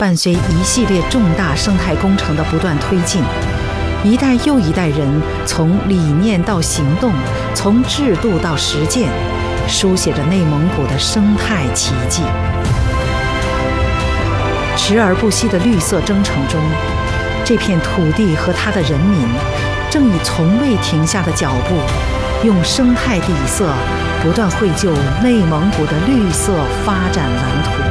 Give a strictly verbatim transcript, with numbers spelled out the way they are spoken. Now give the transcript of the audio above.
伴随一系列重大生态工程的不断推进，一代又一代人从理念到行动，从制度到实践，书写着内蒙古的生态奇迹。驰而不息的绿色征程中，这片土地和它的人民正以从未停下的脚步，用生态底色不断绘就内蒙古的绿色发展蓝图。